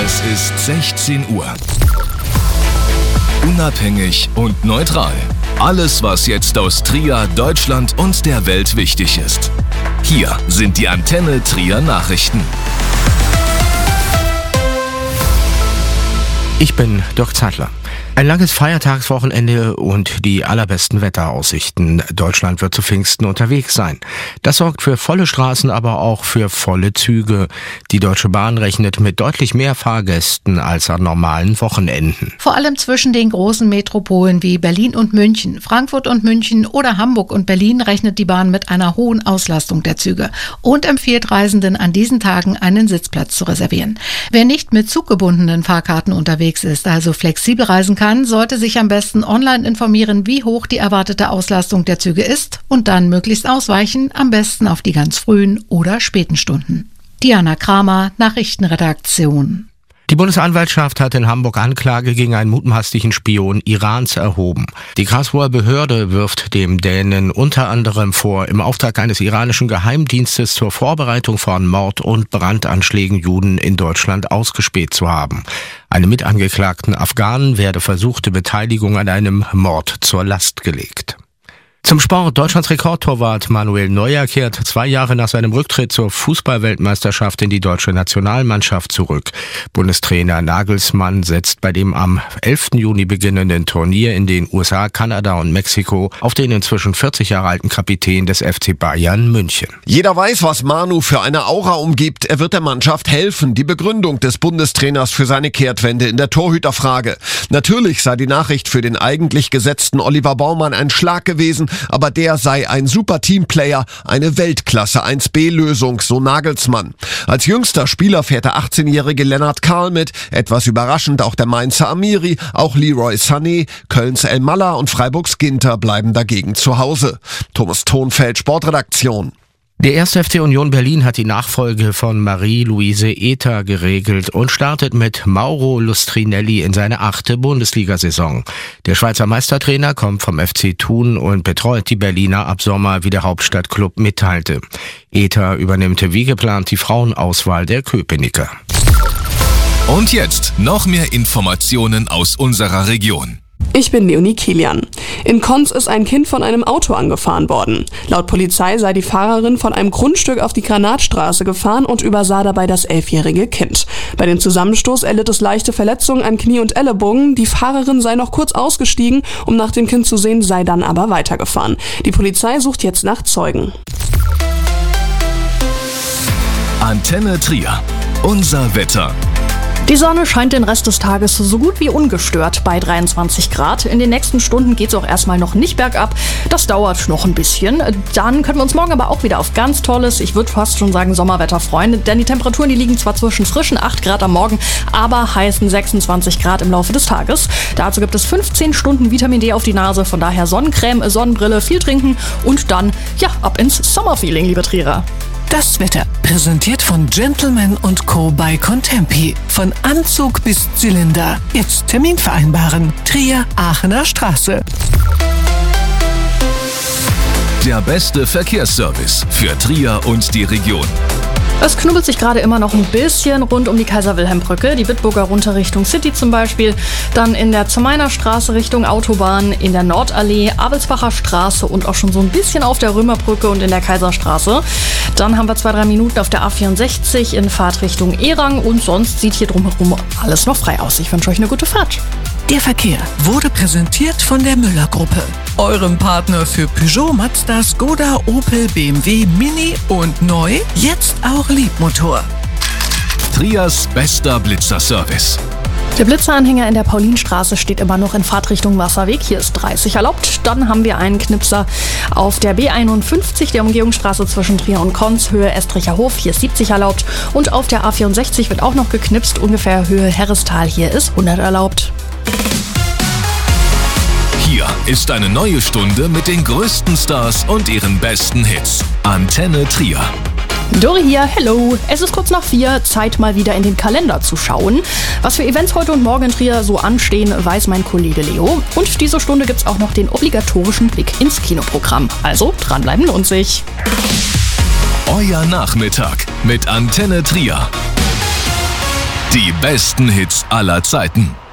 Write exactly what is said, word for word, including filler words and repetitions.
Es ist sechzehn Uhr. Unabhängig und neutral. Alles, was jetzt aus Trier, Deutschland und der Welt wichtig ist. Hier sind die Antenne Trier Nachrichten. Ich bin Dirk Zeitler. Ein langes Feiertagswochenende und die allerbesten Wetteraussichten. Deutschland wird zu Pfingsten unterwegs sein. Das sorgt für volle Straßen, aber auch für volle Züge. Die Deutsche Bahn rechnet mit deutlich mehr Fahrgästen als an normalen Wochenenden. Vor allem zwischen den großen Metropolen wie Berlin und München, Frankfurt und München oder Hamburg und Berlin rechnet die Bahn mit einer hohen Auslastung der Züge und empfiehlt Reisenden an diesen Tagen einen Sitzplatz zu reservieren. Wer nicht mit zuggebundenen Fahrkarten unterwegs ist, also flexibel reisen kann, sollte sich am besten online informieren, wie hoch die erwartete Auslastung der Züge ist und dann möglichst ausweichen, am besten auf die ganz frühen oder späten Stunden. Diana Kramer, Nachrichtenredaktion. Die Bundesanwaltschaft hat in Hamburg Anklage gegen einen mutmaßlichen Spion Irans erhoben. Die Karlsruher Behörde wirft dem Dänen unter anderem vor, im Auftrag eines iranischen Geheimdienstes zur Vorbereitung von Mord- und Brandanschlägen Juden in Deutschland ausgespäht zu haben. Einem mitangeklagten Afghanen werde versuchte Beteiligung an einem Mord zur Last gelegt. Zum Sport. Deutschlands Rekordtorwart Manuel Neuer kehrt zwei Jahre nach seinem Rücktritt zur Fußball-Weltmeisterschaft in die deutsche Nationalmannschaft zurück. Bundestrainer Nagelsmann setzt bei dem am elften Juni beginnenden Turnier in den U S A, Kanada und Mexiko auf den inzwischen vierzig Jahre alten Kapitän des F C Bayern München. Jeder weiß, was Manu für eine Aura umgibt. Er wird der Mannschaft helfen. Die Begründung des Bundestrainers für seine Kehrtwende in der Torhüterfrage. Natürlich sei die Nachricht für den eigentlich gesetzten Oliver Baumann ein Schlag gewesen, aber der sei ein super Teamplayer, eine Weltklasse eins B Lösung, so Nagelsmann. Als jüngster Spieler fährt der achtzehnjährige Lennart Karl mit, etwas überraschend auch der Mainzer Amiri, auch Leroy Sané, Kölns El Malla und Freiburgs Ginter bleiben dagegen zu Hause. Thomas Thonfeld, Sportredaktion. Der erste F C Union Berlin hat die Nachfolge von Marie-Louise Ether geregelt und startet mit Mauro Lustrinelli in seine achte Bundesliga-Saison. Der Schweizer Meistertrainer kommt vom F C Thun und betreut die Berliner ab Sommer, wie der Hauptstadtklub mitteilte. Ether übernimmt wie geplant die Frauenauswahl der Köpenicker. Und jetzt noch mehr Informationen aus unserer Region. Ich bin Leonie Kilian. In Konz ist ein Kind von einem Auto angefahren worden. Laut Polizei sei die Fahrerin von einem Grundstück auf die Granatstraße gefahren und übersah dabei das elfjährige Kind. Bei dem Zusammenstoß erlitt es leichte Verletzungen an Knie und Ellenbogen. Die Fahrerin sei noch kurz ausgestiegen, um nach dem Kind zu sehen, sei dann aber weitergefahren. Die Polizei sucht jetzt nach Zeugen. Antenne Trier. Unser Wetter. Die Sonne scheint den Rest des Tages so gut wie ungestört bei dreiundzwanzig Grad. In den nächsten Stunden geht es auch erstmal noch nicht bergab. Das dauert noch ein bisschen. Dann können wir uns morgen aber auch wieder auf ganz tolles, ich würde fast schon sagen Sommerwetter freuen. Denn die Temperaturen, die liegen zwar zwischen frischen acht Grad am Morgen, aber heißen sechsundzwanzig Grad im Laufe des Tages. Dazu gibt es fünfzehn Stunden Vitamin D auf die Nase. Von daher Sonnencreme, Sonnenbrille, viel trinken und dann, ja, ab ins Sommerfeeling, liebe Trierer. Das Wetter, präsentiert von Gentleman und Co. bei Contempi. Von Anzug bis Zylinder. Jetzt Termin vereinbaren. Trier, Aachener Straße. Der beste Verkehrsservice für Trier und die Region. Es knubbelt sich gerade immer noch ein bisschen rund um die Kaiser-Wilhelm-Brücke, die Bitburger runter Richtung City zum Beispiel, dann in der Zermainer Straße Richtung Autobahn, in der Nordallee, Abelsbacher Straße und auch schon so ein bisschen auf der Römerbrücke und in der Kaiserstraße. Dann haben wir zwei, drei Minuten auf der A vierundsechzig in Fahrtrichtung Erang und sonst sieht hier drumherum alles noch frei aus. Ich wünsche euch eine gute Fahrt. Der Verkehr wurde präsentiert von der Müller-Gruppe, eurem Partner für Peugeot, Mazda, Skoda, Opel, B M W, Mini und neu, jetzt auch Liebmotor. Triers bester Blitzerservice. Der Blitzeranhänger in der Paulinstraße steht immer noch in Fahrtrichtung Wasserweg. Hier ist dreißig erlaubt. Dann haben wir einen Knipser auf der B einundfünfzig, der Umgehungsstraße zwischen Trier und Konz, Höhe Estricher Hof. Hier ist siebzig erlaubt. Und auf der A vierundsechzig wird auch noch geknipst, ungefähr Höhe Herrestal. Hier ist hundert erlaubt. Hier ist eine neue Stunde mit den größten Stars und ihren besten Hits. Antenne Trier. Dori hier, hello. Es ist kurz nach vier, Zeit mal wieder in den Kalender zu schauen. Was für Events heute und morgen in Trier so anstehen, weiß mein Kollege Leo. Und diese Stunde gibt's auch noch den obligatorischen Blick ins Kinoprogramm. Also dranbleiben lohnt sich. Euer Nachmittag mit Antenne Trier. Die besten Hits aller Zeiten.